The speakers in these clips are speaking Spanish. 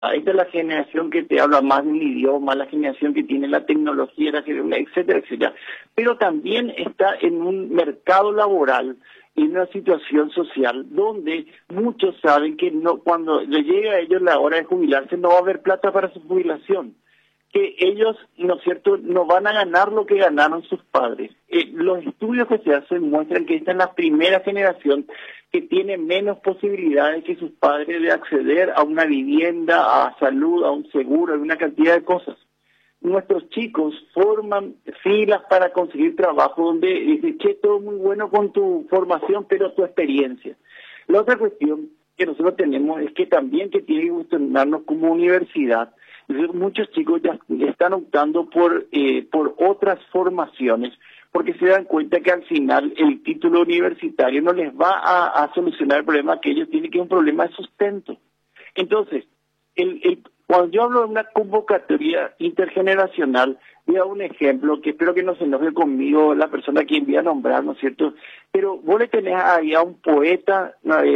Esta es la generación que te habla más de un idioma, la generación que tiene la tecnología, etcétera, etcétera. Pero también está en un mercado laboral, en una situación social donde muchos saben que no, cuando le llega a ellos la hora de jubilarse no va a haber plata para su jubilación, que ellos, ¿no es cierto?, no van a ganar lo que ganaron sus padres. Los estudios que se hacen muestran que esta es la primera generación que tiene menos posibilidades que sus padres de acceder a una vivienda, a salud, a un seguro, a una cantidad de cosas. Nuestros chicos forman filas para conseguir trabajo donde dicen, che, todo muy bueno con tu formación, pero tu experiencia. La otra cuestión que nosotros tenemos es que también que tiene que cuestionarnos como universidad. Muchos chicos ya están optando por otras formaciones porque se dan cuenta que al final el título universitario no les va a solucionar el problema que ellos tienen, que es un problema de sustento. Entonces, cuando yo hablo de una convocatoria intergeneracional, voy a dar un ejemplo que espero que no se enoje conmigo la persona a quien voy a nombrar, ¿no es cierto? Pero vos le tenés ahí a un poeta,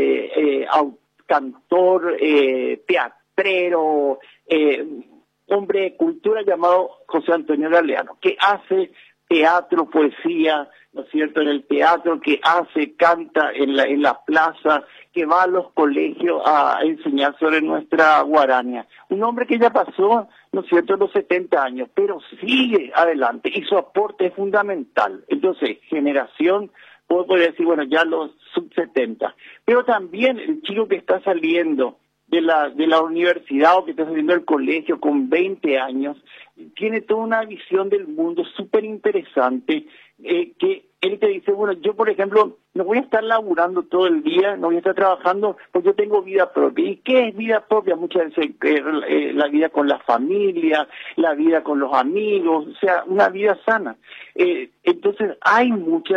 a un cantor, teatrero, hombre de cultura llamado José Antonio Galeano, que hace teatro, poesía, ¿no es cierto?, en el teatro, que canta en la plaza, que va a los colegios a enseñar sobre nuestra guarania. Un hombre que ya pasó, ¿no es cierto?, los 70 años, pero sigue adelante y su aporte es fundamental. Entonces, generación, podría decir, bueno, ya los sub-70, pero también el chico que está saliendo de la universidad o que está saliendo del colegio con 20 años, tiene toda una visión del mundo súper interesante, que él te dice, bueno, yo por ejemplo, no voy a estar laburando todo el día, no voy a estar trabajando, porque yo tengo vida propia. ¿Y qué es vida propia? Muchas veces la vida con la familia, la vida con los amigos, o sea, una vida sana. Entonces hay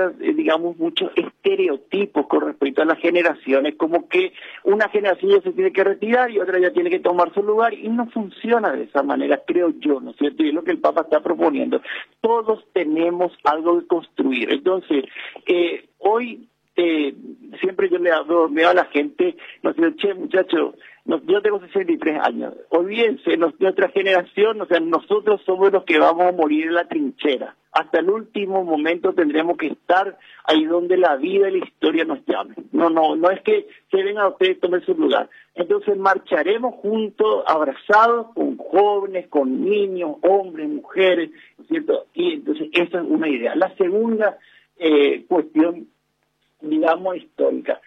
muchos estereotipos con respecto a las generaciones, como que una generación ya se tiene que retirar y otra ya tiene que tomar su lugar, y no funciona de esa manera, creo yo, ¿no es cierto? Y es lo que el Papa está proponiendo. Todos tenemos algo que construir. Entonces, hoy siempre yo le hablo a la gente, no sé, che, muchachos, yo tengo 63 años, olvídense, nuestra generación, o sea, nosotros somos los que vamos a morir en la trinchera. Hasta el último momento tendremos que estar ahí donde la vida y la historia nos llamen. No es que se vengan a ustedes y tomen su lugar. Entonces marcharemos juntos, abrazados, con jóvenes, con niños, hombres, mujeres, ¿no es cierto? Y entonces esa es una idea. La segunda cuestión, digamos, histórica.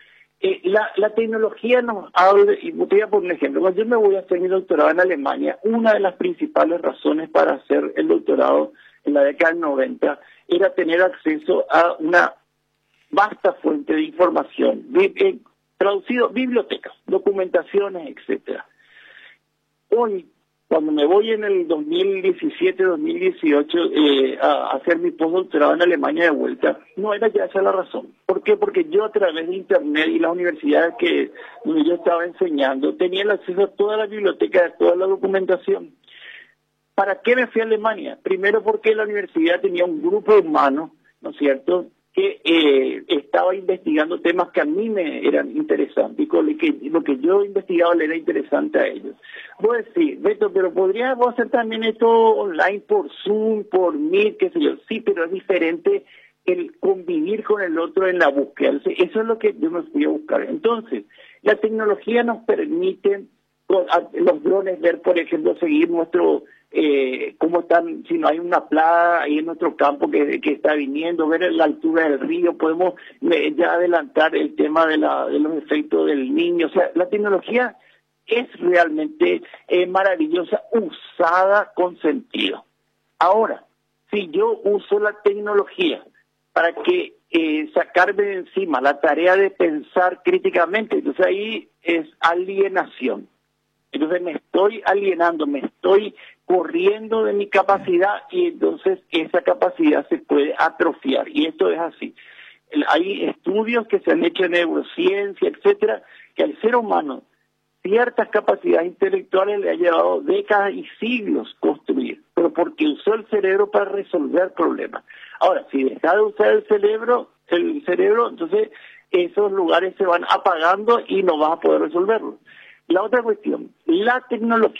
La tecnología nos habla, y te voy a poner un ejemplo. Cuando yo me voy a hacer mi doctorado en Alemania, una de las principales razones para hacer el doctorado en la década del 90 era tener acceso a una vasta fuente de información, traducido, bibliotecas, documentaciones, etcétera. Hoy, cuando me voy en el 2017-2018 a hacer mi postdoctorado en Alemania de vuelta, no era ya esa la razón. ¿Por qué? Porque yo a través de Internet y las universidades donde yo estaba enseñando, tenía el acceso a toda la biblioteca, a toda la documentación. ¿Para qué me fui a Alemania? Primero porque la universidad tenía un grupo humano, ¿no es cierto?, que estaba investigando temas que a mí me eran interesantes y lo que yo investigaba le era interesante a ellos. Voy a decir, Beto, pero ¿podríamos hacer también esto online por Zoom, por Meet, qué sé yo? Sí, pero es diferente el convivir con el otro en la búsqueda. Eso es lo que yo me fui a buscar. Entonces, la tecnología nos permite con los drones ver, por ejemplo, seguir nuestro cómo están, si no hay una plaga ahí en nuestro campo que está viniendo, ver la altura del río, podemos ya adelantar el tema de los efectos del niño. O sea, la tecnología es realmente maravillosa, usada con sentido. Ahora, si yo uso la tecnología para que sacarme de encima la tarea de pensar críticamente, entonces ahí es alienación. Entonces me estoy alienando, me estoy corriendo de mi capacidad y entonces esa capacidad se puede atrofiar. Y esto es así. Hay estudios que se han hecho en neurociencia, etcétera, que al ser humano ciertas capacidades intelectuales le ha llevado décadas y siglos construir, pero porque usó el cerebro para resolver problemas. Ahora, si deja de usar el cerebro, entonces esos lugares se van apagando y no vas a poder resolverlo. La otra cuestión, la tecnología